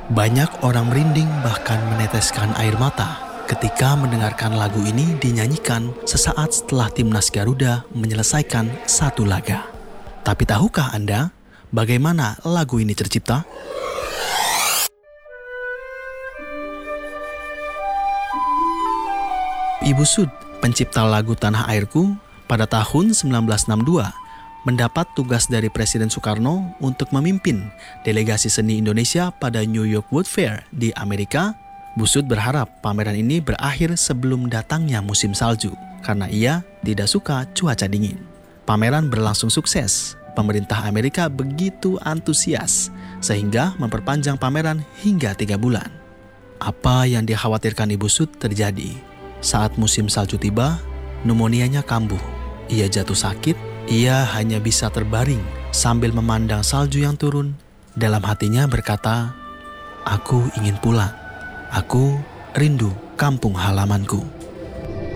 Banyak orang merinding bahkan meneteskan air mata ketika mendengarkan lagu ini dinyanyikan sesaat setelah timnas Garuda menyelesaikan satu laga. Tapi tahukah Anda bagaimana lagu ini tercipta? Ibu Sud, pencipta lagu Tanah Airku, pada tahun 1962 mendapat tugas dari Presiden Soekarno untuk memimpin delegasi seni Indonesia pada New York World Fair di Amerika. Bu Sud berharap pameran ini berakhir sebelum datangnya musim salju karena ia tidak suka cuaca dingin. Pameran berlangsung sukses. Pemerintah Amerika begitu antusias sehingga memperpanjang pameran hingga 3 bulan. Apa yang dikhawatirkan Ibu Sud terjadi. Saat musim salju tiba, pneumonia-nya kambuh. Ia jatuh sakit. Ia hanya bisa terbaring sambil memandang salju yang turun. Dalam hatinya berkata, "Aku ingin pulang. Aku rindu kampung halamanku."